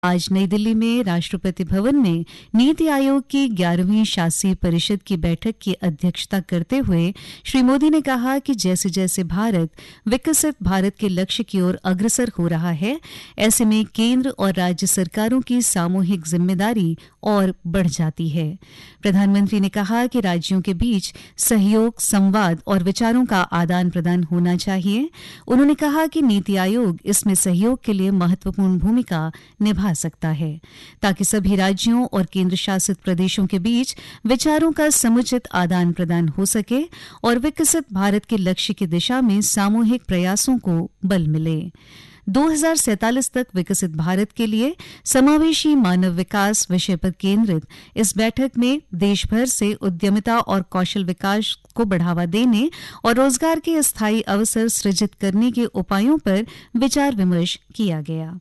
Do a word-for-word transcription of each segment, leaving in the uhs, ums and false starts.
आज नई दिल्ली में राष्ट्रपति भवन में नीति आयोग की ग्यारहवीं शासी परिषद की बैठक की अध्यक्षता करते हुए श्री मोदी ने कहा कि जैसे जैसे भारत विकसित भारत के लक्ष्य की ओर अग्रसर हो रहा है, ऐसे में केंद्र और राज्य सरकारों की सामूहिक जिम्मेदारी और बढ़ जाती है। प्रधानमंत्री ने कहा कि राज्यों के बीच सहयोग, संवाद और विचारों का आदान प्रदान होना चाहिए। उन्होंने कहा कि नीति आयोग इसमें सहयोग के लिए महत्वपूर्ण भूमिका निभा सकता है, ताकि सभी राज्यों और केंद्र शासित प्रदेशों के बीच विचारों का समुचित आदान प्रदान हो सके और विकसित भारत के लक्ष्य की दिशा में सामूहिक प्रयासों को बल मिले। दो हज़ार सैंतालीस तक विकसित भारत के लिए समावेशी मानव विकास विषय पर केंद्रित इस बैठक में देश भर से उद्यमिता और कौशल विकास को बढ़ावा देने और रोजगार के स्थायी अवसर सृजित करने के उपायों पर विचार विमर्श किया गया।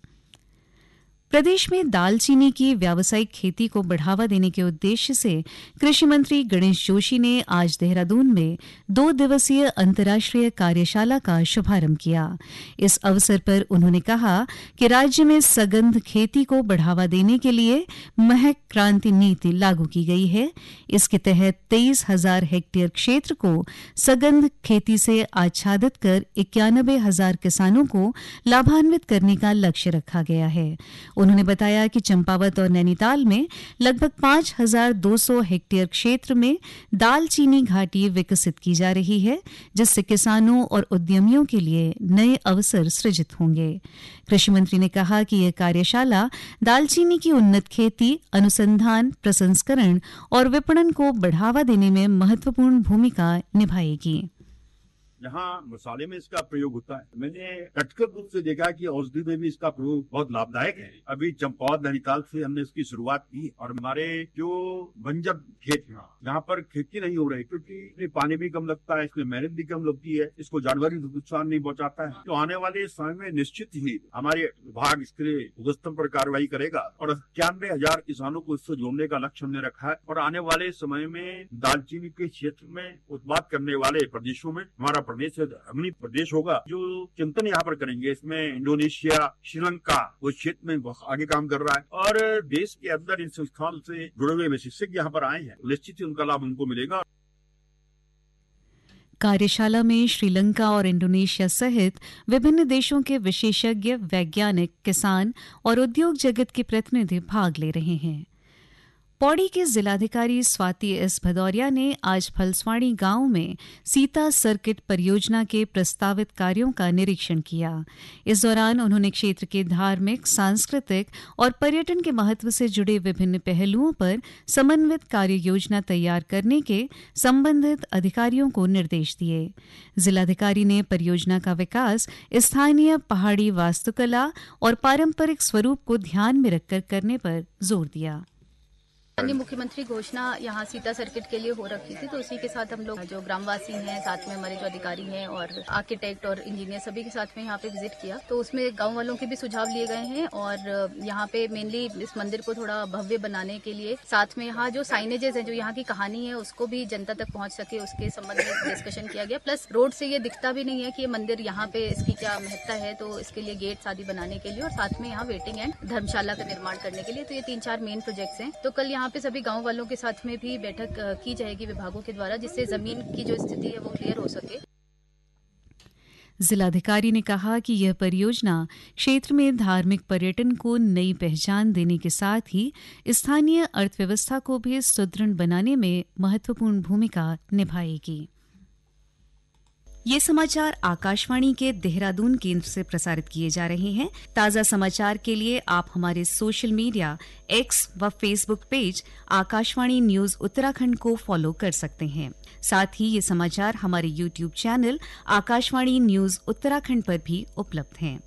प्रदेश में दालचीनी की व्यावसायिक खेती को बढ़ावा देने के उद्देश्य से कृषि मंत्री गणेश जोशी ने आज देहरादून में दो दिवसीय अंतर्राष्ट्रीय कार्यशाला का शुभारंभ किया। इस अवसर पर उन्होंने कहा कि राज्य में सघन खेती को बढ़ावा देने के लिए महक क्रांति नीति लागू की गई है। इसके तहत तेईस हजार हेक्टेयर क्षेत्र को सघन खेती से आच्छादित कर इक्यानबे हजार किसानों को लाभान्वित करने का लक्ष्य रखा गया है। उन्होंने बताया कि चंपावत और नैनीताल में लगभग पांच हजार दो सौ हेक्टेयर क्षेत्र में दालचीनी घाटी विकसित की जा रही है, जिससे किसानों और उद्यमियों के लिए नए अवसर सृजित होंगे। कृषि मंत्री ने कहा कि यह कार्यशाला दालचीनी की उन्नत खेती, अनुसंधान, प्रसंस्करण और विपणन को बढ़ावा देने में महत्वपूर्ण भूमिका निभाएगी। जहाँ मसाले में इसका प्रयोग होता है, मैंने प्रैक्टिकल रूप से देखा कि औषधि में भी इसका प्रयोग बहुत लाभदायक है। अभी चंपावत नैनीताल से हमने इसकी शुरुआत की और हमारे जो बंजर खेत हैं जहाँ पर खेती नहीं हो रही, क्योंकि पानी भी कम लगता है, इसमें मेहनत भी कम लगती है, इसको जानवर भी नुकसान नहीं पहुंचाता है, तो आने वाले समय में निश्चित ही हमारे विभाग इसके लिए युद्धस्तर पर कार्रवाई करेगा और इक्यानवे हजार किसानों को इससे जोड़ने का लक्ष्य हमने रखा है। और आने वाले समय में दालचीनी के क्षेत्र में उत्पाद करने वाले प्रदेशों में हमारा प्रदेश अग्रणी प्रदेश होगा। जो चिंतन यहाँ पर करेंगे, इसमें इंडोनेशिया, श्रीलंका वो क्षेत्र में आगे काम कर रहा है और देश के अंदर इन संस्थान से जुड़े हुए विशेषज्ञ यहाँ पर आए हैं, निश्चित ही उनका लाभ उनको मिलेगा। कार्यशाला में श्रीलंका और इंडोनेशिया सहित विभिन्न देशों के विशेषज्ञ, वैज्ञानिक, किसान और उद्योग जगत के प्रतिनिधि भाग ले रहे हैं। पौड़ी के जिलाधिकारी स्वाति एस भदौरिया ने आज फलसवाड़ी गांव में सीता सर्किट परियोजना के प्रस्तावित कार्यों का निरीक्षण किया। इस दौरान उन्होंने क्षेत्र के धार्मिक, सांस्कृतिक और पर्यटन के महत्व से जुड़े विभिन्न पहलुओं पर समन्वित कार्य योजना तैयार करने के संबंधित अधिकारियों को निर्देश दिए। जिलाधिकारी ने परियोजना का विकास स्थानीय पहाड़ी वास्तुकला और पारंपरिक स्वरूप को ध्यान में रखकर करने पर जोर दिया। माननीय मुख्यमंत्री घोषणा यहाँ सीता सर्किट के लिए हो रखी थी, तो उसी के साथ हम लोग जो ग्रामवासी हैं, साथ में हमारे जो अधिकारी हैं और आर्किटेक्ट और इंजीनियर सभी के साथ में यहाँ पे विजिट किया, तो उसमें गांव वालों के भी सुझाव लिए गए हैं और यहाँ पे मेनली इस मंदिर को थोड़ा भव्य बनाने के लिए, साथ में यहाँ जो साइनेजेस है, जो यहाँ की कहानी है, उसको भी जनता तक पहुँच सके, उसके संबंध में डिस्कशन किया गया। प्लस रोड से ये दिखता भी नहीं है कि ये मंदिर यहाँ पे इसकी क्या महत्ता है, तो इसके लिए गेट्स आदि बनाने के लिए और साथ में यहाँ वेटिंग एंड धर्मशाला का निर्माण करने के लिए, तो ये तीन चार मेन प्रोजेक्ट्स हैं। तो कल यहाँ पे सभी गांव वालों के साथ में भी बैठक की जाएगी विभागों के द्वारा, जिससे जमीन की जो स्थिति है वो क्लियर हो सके। जिलाधिकारी ने कहा कि यह परियोजना क्षेत्र में धार्मिक पर्यटन को नई पहचान देने के साथ ही स्थानीय अर्थव्यवस्था को भी सुदृढ़ बनाने में महत्वपूर्ण भूमिका निभाएगी। ये समाचार आकाशवाणी के देहरादून केंद्र से प्रसारित किए जा रहे हैं। ताज़ा समाचार के लिए आप हमारे सोशल मीडिया एक्स व Facebook page Akashvani news Uttarakhand को फॉलो कर सकते हैं। साथ ही ये समाचार हमारे YouTube channel Akashvani news Uttarakhand पर भी उपलब्ध हैं।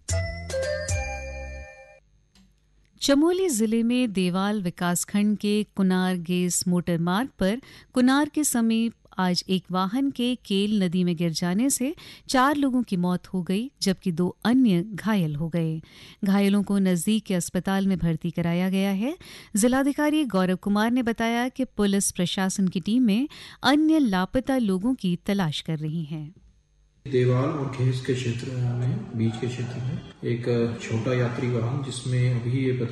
चमोली जिले में देवाल विकासखंड के कुनार गेस मोटर मार्ग पर कुनार के समीप आज एक वाहन के केल नदी में गिर जाने से चार लोगों की मौत हो गई, जबकि दो अन्य घायल हो गए। घायलों को नजदीक के अस्पताल में भर्ती कराया गया है। जिलाधिकारी गौरव कुमार ने बताया कि पुलिस प्रशासन की टीमें अन्य लापता लोगों की तलाश कर रही हैं। देवाल और घेस के क्षेत्र में बीच के क्षेत्र में एक छोटा यात्री वाहन जिसमें अभी ये